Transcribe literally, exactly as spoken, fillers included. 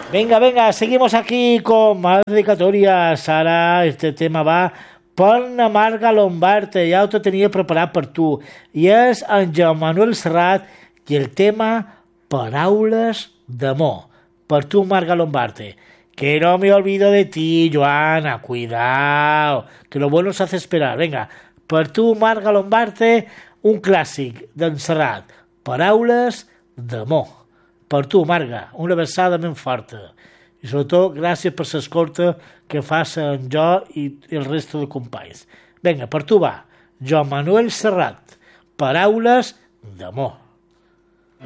Venga, venga, seguimos aquí con más dedicatorias. Ara este tema va per na Marga Lombarte, ja ho tenia preparat per tu. I és en Joan Manuel Serrat i el tema Paraules d'amor. Per tu, Marga Lombarte. Que no me olvido de ti, Joana, cuidado, que lo bueno se hace esperar. Venga, per tu, Marga Lombarte, un clàssic d'en Serrat, Paraules d'amor. Per tu, Marga, una abraçada ben forta. I sobretot, gràcies per l'escolta que fas en jo i el resta de companys. Vinga, per tu va, Joan Manuel Serrat, Paraules d'amor.